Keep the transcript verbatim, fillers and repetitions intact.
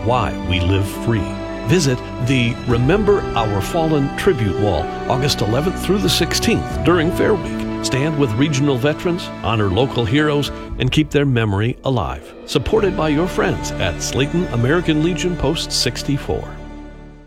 why we live free. Visit the Remember Our Fallen Tribute Wall August eleventh through the sixteenth during Fair Week. Stand with regional veterans, honor local heroes, and keep their memory alive. Supported by your friends at Slayton American Legion Post sixty-four.